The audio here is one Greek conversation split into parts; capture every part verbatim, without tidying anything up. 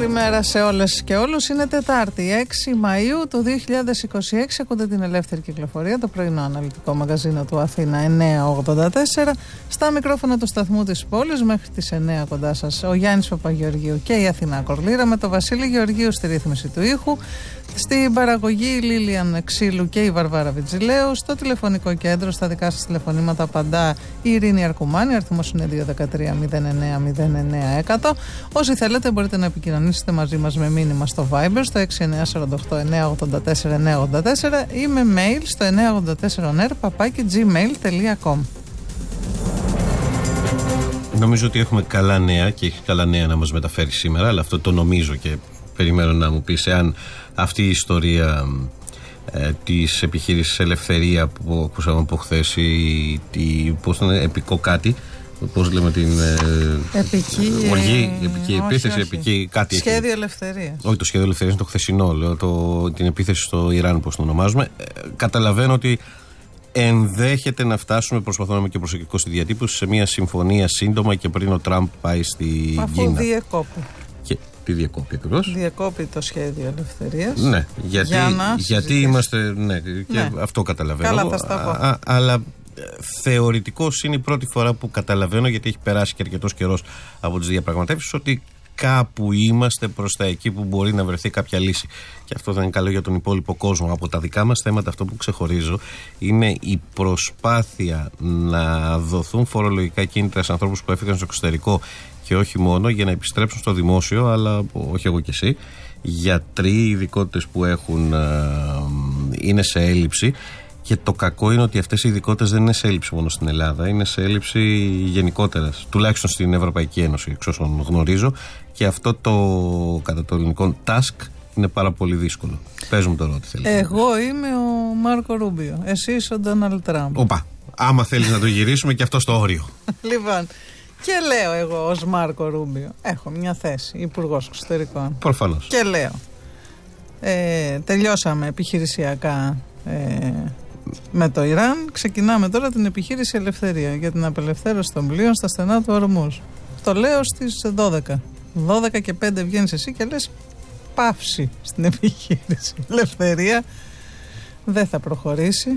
Καλημέρα σε όλες και όλους. Είναι Τετάρτη, έξι Μαΐου του δύο χιλιάδες είκοσι έξι. Ακούτε την Ελεύθερη Κυκλοφορία, το πρωινό αναλυτικό μαγαζίνο του Αθήνα εννιακόσια ογδόντα τέσσερα. Στα μικρόφωνα του σταθμού της πόλης μέχρι τις εννιά κοντά σας ο Γιάννης Παπαγεωργίου και η Αθηνά Κορλήρα, με τον Βασίλη Γεωργίου στη ρύθμιση του ήχου. Στην παραγωγή η Λίλιαν Ξύλου και η Βαρβάρα Βιτζιλέου. Στο τηλεφωνικό κέντρο, στα δικά σας τηλεφωνήματα απαντά η Ειρήνη Αρκουμάνη. Αριθμός είναι δύο ένα τρία μηδέν εννέα μηδέν εννέα εκατό. Όσοι θέλετε μπορείτε να επικοινωνήσετε μαζί μας με μήνυμα στο Viber στο έξι εννιά τέσσερα οκτώ εννιά ογδόντα τέσσερα εννιά ογδόντα τέσσερα ή με mail στο εννιά ογδόντα τέσσερα ονέρ παπάκι τζι μέιλ τελεία κομ. Νομίζω ότι έχουμε καλά νέα και έχει καλά νέα να μας μεταφέρει σήμερα, αλλά αυτό το νομίζω και περιμένω να μου πεις εάν αυτή η ιστορία ε, της επιχείρησης Ελευθερία που ακούσαμε από χθες, η, η, πώς ήταν, επικό κάτι, πώς λέμε την ε, επική, οργή, επική όχι, επίθεση, όχι. επική κάτι. Σχέδιο έχει. Ελευθερίας. Όχι, το σχέδιο Ελευθερίας είναι το χθεσινό, λέω, το, την επίθεση στο Ιράν, πώς το ονομάζουμε. Ε, καταλαβαίνω ότι ενδέχεται να φτάσουμε, προσπαθώ να είμαι και προσεκτικό στη διατύπωση, σε μια συμφωνία σύντομα και πριν ο Τραμπ πάει στη Κίνα. Αφού διεκόπη. Και τι διεκόπη ακριβώς? Διεκόπη το σχέδιο Ελευθερίας. Ναι, γιατί, για γιατί είμαστε. Ναι, και ναι. αυτό καταλαβαίνω. Καλά, θα στα πω. Α, αλλά θεωρητικώς είναι η πρώτη φορά που καταλαβαίνω, γιατί έχει περάσει και αρκετός καιρός από τις διαπραγματεύσεις, ότι κάπου είμαστε προς τα εκεί που μπορεί να βρεθεί κάποια λύση. Και αυτό θα είναι καλό για τον υπόλοιπο κόσμο. Από τα δικά μας θέματα, αυτό που ξεχωρίζω είναι η προσπάθεια να δοθούν φορολογικά κίνητρα σε ανθρώπους που έφυγαν στο εξωτερικό και όχι μόνο, για να επιστρέψουν στο δημόσιο, αλλά όχι εγώ και εσύ. Γιατροί, ειδικότητες που έχουν, είναι σε έλλειψη. Και το κακό είναι ότι αυτές οι ειδικότητες δεν είναι σε έλλειψη μόνο στην Ελλάδα, είναι σε έλλειψη γενικότερα, τουλάχιστον στην Ευρωπαϊκή Ένωση, εξ όσων γνωρίζω. Και αυτό το κατά το ελληνικό task είναι πάρα πολύ δύσκολο. Πες μου τώρα ό,τι θέλεις. Εγώ είμαι ο Μάρκο Ρούμπιο. Εσύ είσαι ο Ντόναλντ Τραμπ. Οπα. Άμα θέλεις να το γυρίσουμε και αυτό στο όριο. Λοιπόν, και λέω εγώ ως Μάρκο Ρούμπιο, έχω μια θέση υπουργός εξωτερικών. Προφανώς. Και λέω, ε, τελειώσαμε επιχειρησιακά ε, με το Ιράν. Ξεκινάμε τώρα την επιχείρηση Ελευθερία για την απελευθέρωση των πλοίων στα στενά του Ορμούζ. Το λέω στις δώδεκα. δώδεκα και πέντε βγαίνεις εσύ και λες παύση στην επιχείρηση Ελευθερία. Δεν θα προχωρήσει.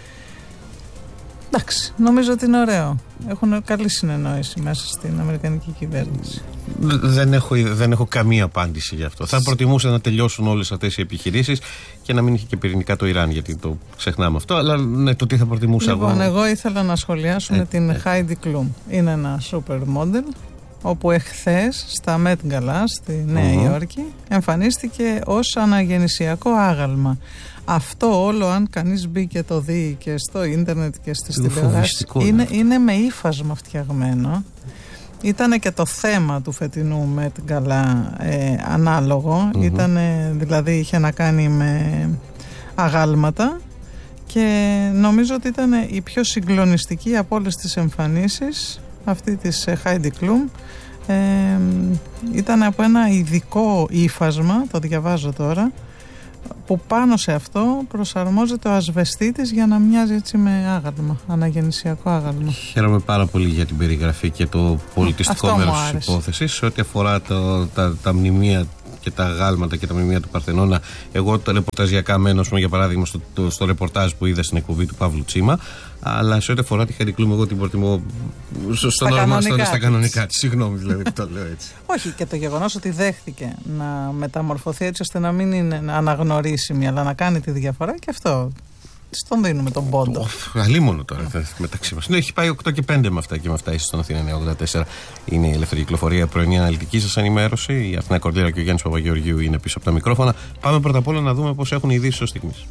Εντάξει, νομίζω ότι είναι ωραίο. Έχουν καλή συνεννόηση μέσα στην Αμερικανική κυβέρνηση. Δεν έχω, δεν έχω καμία απάντηση γι' αυτό. Θα προτιμούσα να τελειώσουν όλες αυτές οι επιχειρήσεις και να μην είχε και πυρηνικά το Ιράν, γιατί το ξεχνάμε αυτό. Αλλά ναι, το τι θα προτιμούσα λοιπόν, εγώ. Εγώ ήθελα να σχολιάσουμε ε, την ε. Heidi Klum. Είναι ένα supermodel, όπου εχθές στα Met Gala στη Νέα mm-hmm. Υόρκη εμφανίστηκε ως αναγεννησιακό άγαλμα. Αυτό όλο, αν κανείς μπει και το δει και στο ίντερνετ και στις τηλεοράσεις, είναι, είναι με ύφασμα φτιαγμένο. Ήτανε και το θέμα του φετινού Met Gala ε, ανάλογο. Mm-hmm. Ήτανε, δηλαδή είχε να κάνει με αγάλματα και νομίζω ότι ήταν η πιο συγκλονιστική από όλες τις εμφανίσεις αυτή της Heidi Klum. Ε, ήταν από ένα ειδικό ύφασμα, το διαβάζω τώρα, που πάνω σε αυτό προσαρμόζεται ο ασβεστίτης για να μοιάζει έτσι με άγαλμα, αναγεννησιακό άγαλμα. Χαίρομαι πάρα πολύ για την περιγραφή και το πολιτιστικό μέρος της υπόθεσης. Σε ό,τι αφορά το, τα, τα μνημεία και τα γάλματα και τα μνημεία του Παρθενώνα, εγώ το ρεπορταζιακά μένω, για παράδειγμα, στο, το, στο ρεπορτάζ που είδα στην εκπομπή του Παύλου Τσίμα. Αλλά σε ό,τι αφορά τη Heidi Klum, εγώ την προτιμώ στο, στα, κανονικά, στα κανονικά της. Συγγνώμη, δηλαδή που το λέω έτσι. Όχι, και το γεγονός ότι δέχτηκε να μεταμορφωθεί έτσι ώστε να μην είναι αναγνωρίσιμη, αλλά να κάνει τη διαφορά, και αυτό στον δίνουμε τον πόντο. Αλίμονο τώρα μεταξύ μας. Ναι, έχει πάει οκτώ και πέντε με αυτά και με αυτά. Είσαι στον Αθήνα εννιακόσια ογδόντα τέσσερα. Είναι η Ελεύθερη Κυκλοφορία, πρωινή αναλυτική σας ενημέρωση. Η Αθηνά Κορλήρα και ο Γιάννης Παπαγεωργίου είναι πίσω από τα μικρόφωνα. Πάμε πρώτα απ' όλα να δούμε πώς έχουν οι ειδήσεις ως στιγμής.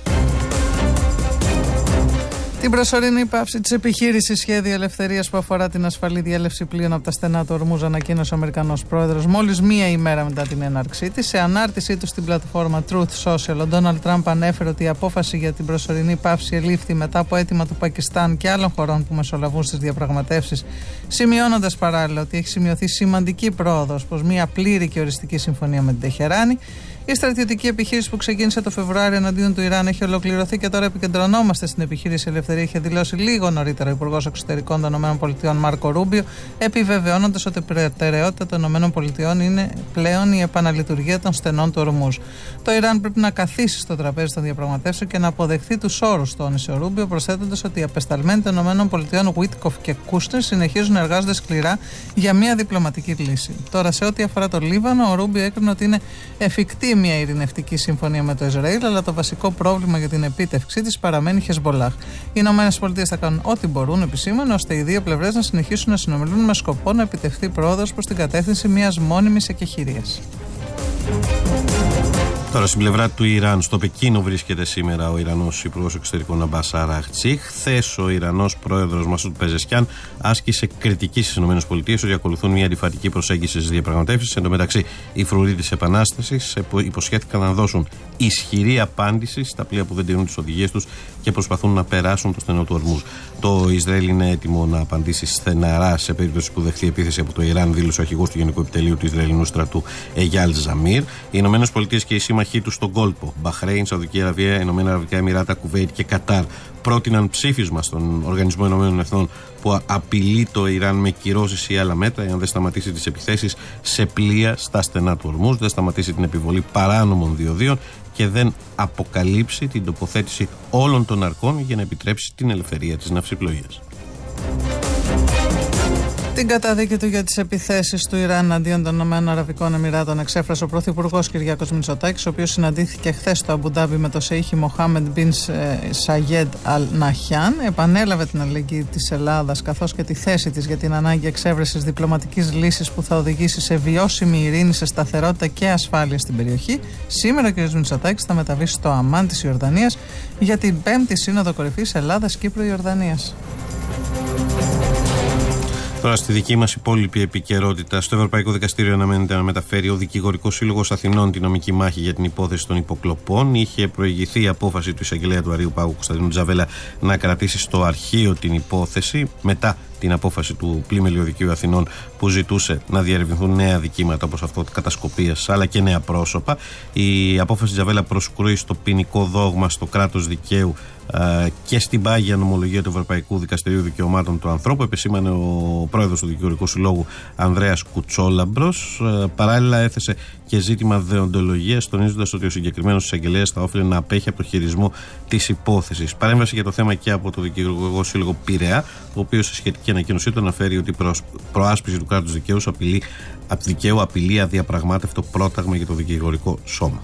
Την προσωρινή πάυση της επιχείρησης Σχέδιο Ελευθερίας που αφορά την ασφαλή διέλευση πλοίων από τα στενά του Ορμούζ ανακοίνωσε ο Αμερικανός πρόεδρος μόλις μία ημέρα μετά την έναρξή της. Σε ανάρτησή του στην πλατφόρμα Truth Social, ο Ντόναλντ Τραμπ ανέφερε ότι η απόφαση για την προσωρινή πάυση ελήφθη μετά από αίτημα του Πακιστάν και άλλων χωρών που μεσολαβούν στις διαπραγματεύσεις, σημειώνοντας παράλληλα ότι έχει σημειωθεί σημαντική πρόοδος προς μία πλήρη και οριστική συμφωνία με την Τεχεράνη. Η στρατιωτική επιχείρηση που ξεκίνησε το Φεβρουάριο εναντίον του Ιράν έχει ολοκληρωθεί και τώρα επικεντρωνόμαστε στην επιχείρηση Ελευθερίας ελευθερία είχε δηλώσει λίγο νωρίτερα ο Υπουργός Εξωτερικών των ΗΠΑ Μάρκο Ρούμπιο, επιβεβαιώνοντας ότι η προτεραιότητα των ΗΠΑ είναι πλέον η επαναλειτουργία των στενών του Ορμούζ. Το Ιράν πρέπει να καθίσει στο τραπέζι των διαπραγματεύσεων και να αποδεχθεί τους όρους, τόνισε ο Ρούμπιο, προσθέτοντας ότι οι απεσταλμένοι των ΗΠΑ Βίτκοφ και Κούσνερ συνεχίζουν να εργάζονται σκληρά για μια διπλωματική λύση. Τώρα, σε ό,τι αφορά το Λίβανο, ο Ρούμπιο έκρινε ότι είναι εφικτή μια ειρηνευτική συμφωνία με το Ισραήλ, αλλά το βασικό πρόβλημα για την επίτευξή της παραμένει Χεσμολάχ. Οι ΗΠΑ θα κάνουν ό,τι μπορούν, επισήμανε, ώστε οι δύο πλευρές να συνεχίσουν να συνομιλούν με σκοπό να επιτευχθεί πρόοδος προς την κατεύθυνση μιας μόνιμης εκεχηρίας. Τώρα, στην πλευρά του Ιράν, στο Πεκίνο βρίσκεται σήμερα ο Ιρανός Υπουργός Εξωτερικών Αμπάς Αραχτζή. Χθες ο Ιρανός Πρόεδρος Μασούντ Πεζεσκιάν άσκησε κριτική στις ΗΠΑ ότι ακολουθούν μια αντιφατική προσέγγιση στις διαπραγματεύσεις. Εν τω μεταξύ, οι φρουροί της Επανάστασης υποσχέθηκαν να δώσουν ισχυρή απάντηση στα πλοία που δεν τηρούν τις οδηγίες τους και προσπαθούν να περάσουν το στενό του Ορμούζ. Το Ισραήλ είναι έτοιμο να απαντήσει στεναρά σε περίπτωση που δεχθεί επίθεση από το Ιράν, δήλωσε ο αρχηγός του Γενικού Επιτελείου του Ισραηλινού στρατού Εγιάλ Ζαμίρ. Οι ΗΠΑ και οι σύμμαχοί τους στον κόλπο, Μπαχρέιν, Σαουδική Αραβία, Ηνωμένα Αραβικά Εμιράτα, Κουβέιτ και Κατάρ, πρότειναν ψήφισμα στον Οργανισμό Ηνωμένων Εθνών που απειλεί το Ιράν με κυρώσεις ή άλλα μέτρα εάν δεν σταματήσει τις επιθέσεις σε πλοία στα στενά του Ορμούζ, δεν σταματήσει την επιβολή παράνομων διοδίων και δεν αποκαλύψει την τοποθέτηση όλων των αρκών για να επιτρέψει την ελευθερία της ναυσιπλοείας. Την καταδίκη του για τις επιθέσεις του Ιράν αντίον των ΗΠΑ εξέφρασε ο Πρωθυπουργός Κυριάκος Μητσοτάκης, ο οποίος συναντήθηκε χθες στο Αμπουντάμπι με τον Σεΐχη Μοχάμεντ Μπιν Σαγέντ Αλ Ναχιάν. Επανέλαβε την αλληλεγγύη της Ελλάδας καθώς και τη θέση της για την ανάγκη εξέβρεσης διπλωματικής λύσης που θα οδηγήσει σε βιώσιμη ειρήνη, σε σταθερότητα και ασφάλεια στην περιοχή. Σήμερα ο κ. Μητσοτάκης θα μεταβεί στο Αμάν της Ιορδανίας για την πέμπτη Σύνοδο Κορυφής Ελλάδας-Κύπρου-Ιορδανίας. Τώρα, στη δική μας υπόλοιπη επικαιρότητα, στο Ευρωπαϊκό Δικαστήριο αναμένεται να μεταφέρει ο Δικηγορικός Σύλλογος Αθηνών τη νομική μάχη για την υπόθεση των υποκλοπών. Είχε προηγηθεί η απόφαση του εισαγγελέα του Αριού Πάγου Κωνσταντίνου Τζαβέλα να κρατήσει στο αρχείο την υπόθεση μετά την απόφαση του Πλημελιωδικείου Δικαίου Αθηνών που ζητούσε να διερευνηθούν νέα δικήματα όπως αυτό κατασκοπίας αλλά και νέα πρόσωπα. Η απόφαση Τζαβέλα προσκρούει στο ποινικό δόγμα, στο κράτος δικαίου και στην πάγια νομολογία του Ευρωπαϊκού Δικαστηρίου Δικαιωμάτων του Ανθρώπου, επεσήμανε ο πρόεδρος του Δικηγορικού Συλλόγου Ανδρέας Κουτσόλαμπρος. Παράλληλα, έθεσε και ζήτημα δεοντολογίας, τονίζοντας ότι ο συγκεκριμένος εισαγγελέας θα όφιλε να απέχει από το χειρισμό της υπόθεσης. Παρέμβαση για το θέμα και από το Δικηγορικό Σύλλογο Πειραιά, ο οποίος σε σχετική ανακοίνωσή του αναφέρει ότι η προάσπιση του κράτους δικαίου απειλεί, δικαίου απειλεί αδιαπραγμάτευτο πρόταγμα για το δικηγορικό σώμα.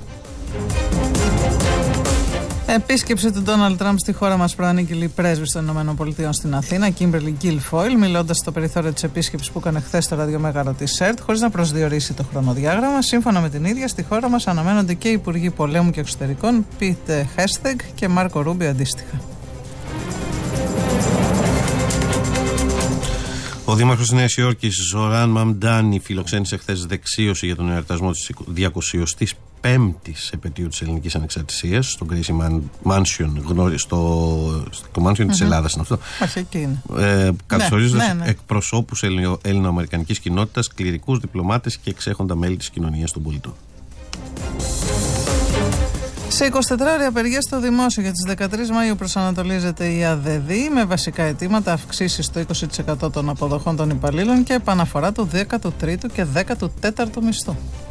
Επίσκεψη του Ντόναλντ Τραμπ στη χώρα μας προανήγγειλε πρέσβης των ΗΠΑ στην Αθήνα, Κίμπερλι Γκίλφοιλ, μιλώντας στο περιθώριο της επίσκεψης που έκανε χθες στο ραδιομέγαρο της ΣΕΡΤ, χωρίς να προσδιορίσει το χρονοδιάγραμμα. Σύμφωνα με την ίδια, στη χώρα μας αναμένονται και οι Υπουργοί Πολέμου και Εξωτερικών, Πίτε Χέστεγ και Μάρκο Ρούμπιο αντίστοιχα. Ο Δήμαρχος της Νέας Υόρκης, Ζοράν Μαμντάνι, φιλοξένησε χθες δεξίωση για τον εορτασμό της διακοσιοστής πέμπτης επετείου της ελληνικής ανεξαρτησίας στο Gracie Mansion, γνωρί, στο, στο Mansion mm-hmm. της Ελλάδας είναι αυτό. Όχι, εκεί είναι. Ε, Καλωσορίζοντας ναι, ναι, ναι. εκπροσώπους ελληνοαμερικανικής κοινότητας, κληρικούς, διπλωμάτες και εξέχοντα μέλη της κοινωνίας των πολιτών. Σε εικοσιτετράωρη απεργία στο δημόσιο για τις δεκατρείς Μαΐου προσανατολίζεται η ΑΔΔ με βασικά αιτήματα αυξήσεις στο είκοσι τοις εκατό των αποδοχών των υπαλλήλων και επαναφορά του δέκατου τρίτου και δέκατου τέταρτου μισθού.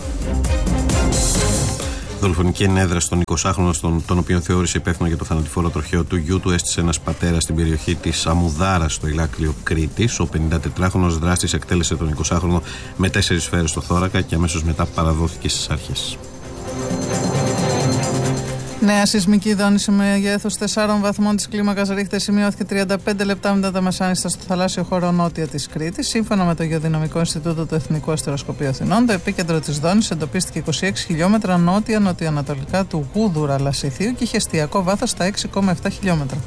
Δολοφονική ενέδρα στον εικοσάχρονο, τον, τον οποίο θεώρησε υπεύθυνο για το θανατηφόρο τροχαίο του γιού του, έστησε ένας πατέρας στην περιοχή της Αμουδάρας στο Ηράκλειο Κρήτης. Ο πενηντατετράχρονος δράστης εκτέλεσε τον εικοσάχρονο με τέσσερις σφαίρες στο θώρακα και αμέσως μετά παραδόθηκε στις αρχές. Νέα σεισμική δόνηση μεγέθους τεσσάρων βαθμών της κλίμακας Ρίχτερ σημειώθηκε τριάντα πέντε λεπτά μετά τα μεσάνυχτα στο θαλάσσιο χώρο νότια της Κρήτης. Σύμφωνα με το Γεωδυναμικό Ινστιτούτο του Εθνικού Αστεροσκοπείου Αθηνών, το επίκεντρο της δόνησης εντοπίστηκε είκοσι έξι χιλιόμετρα νότια-νοτιοανατολικά του Γούδουρα Λασιθίου και είχε εστιακό βάθος στα έξι κόμμα επτά χιλιόμετρα.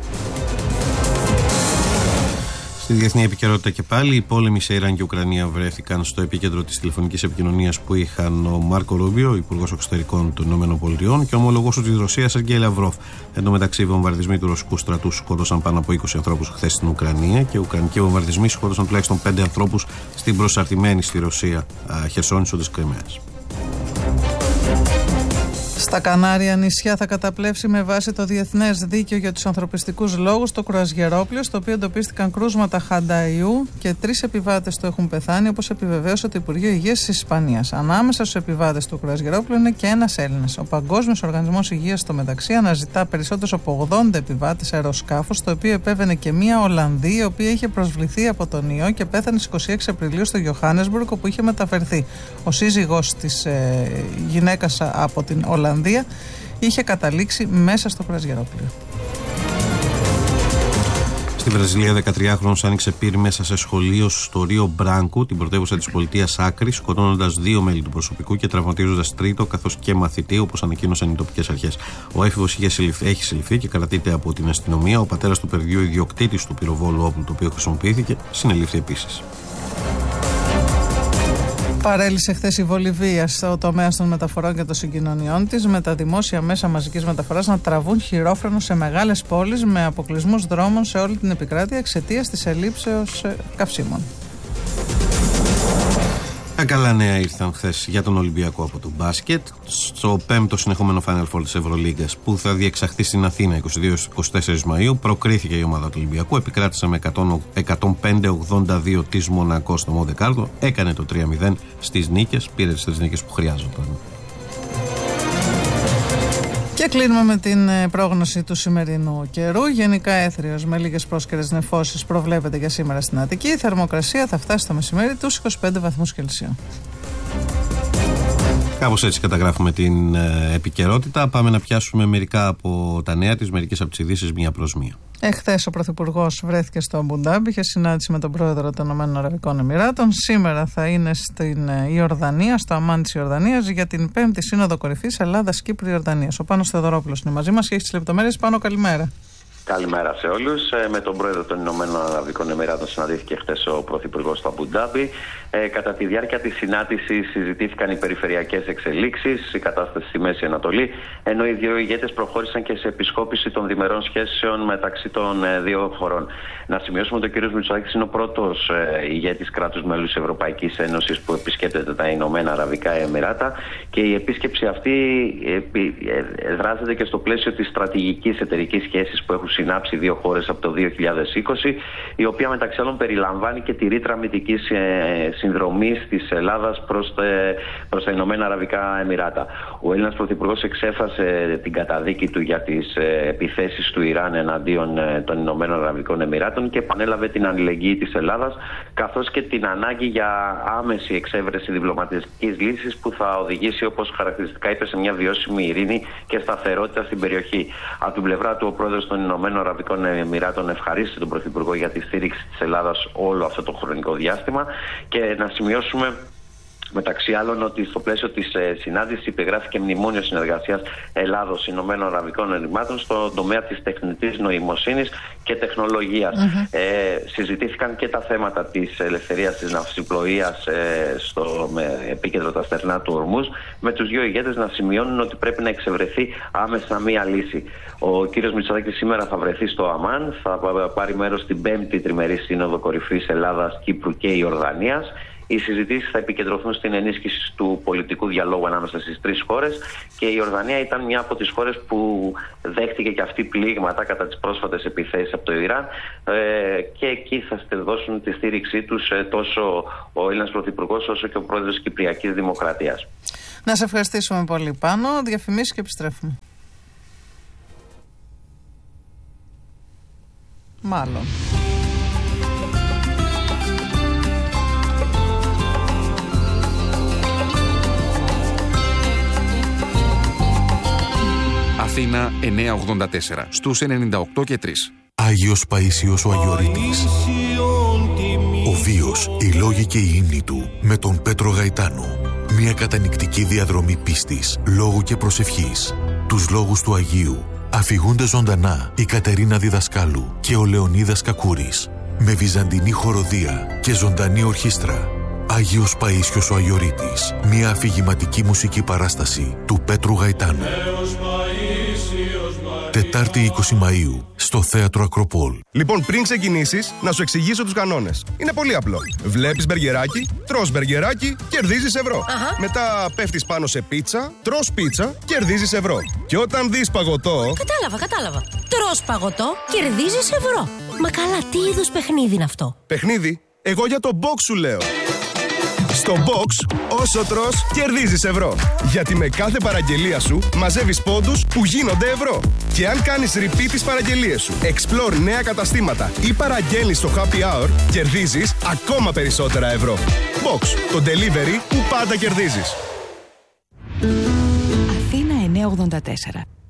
Στη διεθνή επικαιρότητα και πάλι, οι πόλεμοι σε Ιράν και Ουκρανία βρέθηκαν στο επίκεντρο της τηλεφωνικής επικοινωνίας που είχαν ο Μάρκο Ρούμπιο, υπουργός εξωτερικών των ΗΠΑ, και ο ομολογός του της Ρωσίας, Σεργέι Λαυρόφ. Εν τω μεταξύ, οι βομβαρδισμοί του ρωσικού στρατού σκότωσαν πάνω από είκοσι ανθρώπους χθες στην Ουκρανία και οι ουκρανικοί βομβαρδισμοί σκότωσαν τουλάχιστον πέντε ανθρώπους στην προσαρτημένη στη Ρωσία Χερσόνησο της Κριμαίας. Στα Κανάρια νησιά θα καταπλέψει με βάση το Διεθνές Δίκαιο για τους Ανθρωπιστικούς Λόγους το κρουαζιερόπλαιο, στο οποίο εντοπίστηκαν κρούσματα χανταϊού και τρεις επιβάτες του έχουν πεθάνει, όπως επιβεβαίωσε το Υπουργείο Υγείας της Ισπανίας. Ανάμεσα στους επιβάτες του κρουαζιερόπλαιου είναι και ένας Έλληνας. Ο Παγκόσμιος Οργανισμός Υγείας στο μεταξύ αναζητά περισσότερους από ογδόντα επιβάτες αεροσκάφους, στο οποίο επέβαινε και μία Ολλανδή, η οποία είχε προσβληθεί από τον ιό και πέθανε στις είκοσι έξι Απριλίου στο Γιοχάνεσμπουργκ, όπου είχε μεταφερθεί. Ο σύζυγός της ε, γυναίκας από την Ολλανδία είχε καταλήξει μέσα στο κρουαζιερόπλαιο. Στη Βραζιλία, δεκατριάχρονος άνοιξε πύρ μέσα σε σχολείο στο Ρίο Μπράνκου, την πρωτεύουσα της πολιτείας Άκρη, σκοτώνοντας δύο μέλη του προσωπικού και τραυματίζοντας τρίτο, καθώς και μαθητή, όπως ανακοίνωσαν οι τοπικές αρχές. Ο έφηβος έχει συλληφθεί και κρατείται από την αστυνομία. Ο πατέρας του παιδιού, ιδιοκτήτης του πυροβόλου όπλου το οποίο χρησιμοποιήθηκε, συνελήφθη επίσης. Παρέλυσε χθες η Βολιβία στο τομέα των μεταφορών και των συγκοινωνιών της, με τα δημόσια μέσα μαζικής μεταφοράς να τραβούν χειρόφρενο σε μεγάλες πόλεις, με αποκλεισμούς δρόμων σε όλη την επικράτεια εξαιτίας της ελλείψεως καυσίμων. Τα καλά νέα ήρθαν χθες για τον Ολυμπιακό από το μπάσκετ. Στο πέμπτο συνεχόμενο Final Four της Ευρωλίγκας, που θα διεξαχθεί στην Αθήνα είκοσι δύο με είκοσι τέσσερα Μαΐου, προκρίθηκε η ομάδα του Ολυμπιακού. Επικράτησε με εκατόν πέντε ογδόντα δύο της Μονακό στο Μοντε Κάρλο. Έκανε το τρία μηδέν στις νίκες. Πήρε τις τρεις νίκες που χρειάζονταν. Και κλείνουμε με την πρόγνωση του σημερινού καιρού. Γενικά έθριος με λίγες πρόσκαιρες νεφώσεις προβλέπεται για σήμερα στην Αττική. Η θερμοκρασία θα φτάσει το μεσημέρι τους είκοσι πέντε βαθμούς Κελσίου. Κάπως έτσι καταγράφουμε την ε, επικαιρότητα. Πάμε να πιάσουμε μερικά από τα νέα της, μερικές από τις ειδήσεις μία προς μία. Εχθές ο Πρωθυπουργός βρέθηκε στο Αμπουντάμπι, είχε συνάντηση με τον Πρόεδρο των Ηνωμένων Αραβικών Εμιράτων. Σήμερα θα είναι στην Ιορδανία, στο Αμάν της Ιορδανίας, για την πέμπτη Σύνοδο Κορυφής Ελλάδας-Κύπρου-Ιορδανίας. Ο Πάνος Θεοδωρόπουλος είναι μαζί μας και έχει τις λεπτομέρειες. Πάνο, καλημέρα. Καλημέρα σε όλους. Με τον Πρόεδρο των Ηνωμένων Αραβικών Εμιράτων συναντήθηκε χθες ο Πρωθυπουργός στο Αμπουντάμπι. Ε, κατά τη διάρκεια της συνάντησης συζητήθηκαν οι περιφερειακές εξελίξεις, η κατάσταση στη Μέση Ανατολή, ενώ οι δύο ηγέτες προχώρησαν και σε επισκόπηση των διμερών σχέσεων μεταξύ των ε, δύο χωρών. Να σημειώσουμε ότι ο κ. Μητσοτάκης είναι ο πρώτος ε, ηγέτης κράτους μέλους της Ευρωπαϊκής Ένωσης που επισκέπτεται τα Ηνωμένα Αραβικά Εμιράτα, και η επίσκεψη αυτή ε, ε, δράζεται και στο πλαίσιο της στρατηγικής εταιρικής σχέσης που έχουν συνάψει δύο χώρες από το δύο χιλιάδες είκοσι, η οποία μεταξύ άλλων περιλαμβάνει και τη ρήτρα αμυντικής ε, συνδρομής της Ελλάδας προς, τε, προς τα Ηνωμένα Αραβικά Εμιράτα. Ο Έλληνας Πρωθυπουργός εξέφρασε την καταδίκη του για τις ε, επιθέσεις του Ιράν εναντίον ε, των Ηνωμένων Αραβικών Εμιράτων και επανέλαβε την αλληλεγγύη της Ελλάδας, καθώς και την ανάγκη για άμεση εξέβρεση διπλωματικής λύσης που θα οδηγήσει, όπως χαρακτηριστικά είπε, σε μια βιώσιμη ειρήνη και σταθερότητα στην περιοχή. Από την πλευρά του, ο πρόεδρος των Ηνωμένων Αραβικών Εμιράτων ευχαρίστησε τον Πρωθυπουργό για τη στήριξη της Ελλάδας όλο αυτό το χρονικό διάστημα, και να σημειώσουμε μεταξύ άλλων ότι στο πλαίσιο της ε, συνάντησης υπεγράφηκε μνημόνιο συνεργασίας Ελλάδος Ηνωμένων Αραβικών Εμιράτων στον τομέα της τεχνητής νοημοσύνης και τεχνολογίας. Mm-hmm. Ε, συζητήθηκαν και τα θέματα της ελευθερίας της ναυσιπλοείας ε, στο με επίκεντρο τα στερνά του Ορμούζ, με τους δύο ηγέτες να σημειώνουν ότι πρέπει να εξευρεθεί άμεσα μία λύση. Ο κύριος Μητσοτάκης σήμερα θα βρεθεί στο Αμάν, θα πάρει μέρος στην πέμπτη τριμερή Σύνοδο Κορυφής Ελλάδας, Κύπρου και Ιορδανίας. Οι συζητήσεις θα επικεντρωθούν στην ενίσχυση του πολιτικού διαλόγου ανάμεσα στις τρεις χώρες, και η Ιορδανία ήταν μια από τις χώρες που δέχτηκε και αυτή πλήγματα κατά τις πρόσφατες επιθέσεις από το Ιράν, ε, και εκεί θα δώσουν τη στήριξή τους ε, τόσο ο Έλληνας Πρωθυπουργός όσο και ο Πρόεδρος της Κυπριακής Δημοκρατίας. Να σε ευχαριστήσουμε πολύ, Πάνο. Διαφημίσεις και επιστρέφουμε. Μάλλον. Αθήνα εννιακόσια ογδόντα τέσσερα, στους ενενήντα οκτώ και τρία. Άγιος Παΐσιος ο Αγιορείτης. Ο βίος, οι λόγοι και οι ύμνοι του με τον Πέτρο Γαϊτάνο. Μια κατανυκτική διαδρομή πίστης, λόγου και προσευχής. Τους λόγους του Αγίου αφηγούνται ζωντανά η Κατερίνα Διδασκάλου και ο Λεωνίδας Κακούρης, με βυζαντινή χοροδία και ζωντανή ορχήστρα. Άγιος Παΐσιος ο Αγιορείτης, μια αφηγηματική μουσική παράσταση του Πέτρου Γαϊτάνου. Τετάρτη είκοσι Μαΐου, στο Θέατρο Ακροπόλ. Λοιπόν, πριν ξεκινήσεις, να σου εξηγήσω τους κανόνες. Είναι πολύ απλό. Βλέπεις μπεργκεράκι, τρως μπεργκεράκι, κερδίζεις ευρώ. Αχα. Μετά πέφτεις πάνω σε πίτσα, τρως πίτσα, κερδίζεις ευρώ. Και όταν δεις παγωτό... Κατάλαβα, κατάλαβα. Τρως παγωτό, κερδίζεις ευρώ. Μα καλά, τι είδους παιχνίδι είναι αυτό? Παιχνίδι, εγώ για το box σου λέω. Στο box, όσο τρως, κερδίζεις ευρώ. Γιατί με κάθε παραγγελία σου μαζεύεις πόντους που γίνονται ευρώ. Και αν κάνεις repeat τις παραγγελίες σου, explore νέα καταστήματα ή παραγγέλνεις στο happy hour, κερδίζεις ακόμα περισσότερα ευρώ. Box, το delivery που πάντα κερδίζεις. Αθήνα εννιακόσια ογδόντα τέσσερα.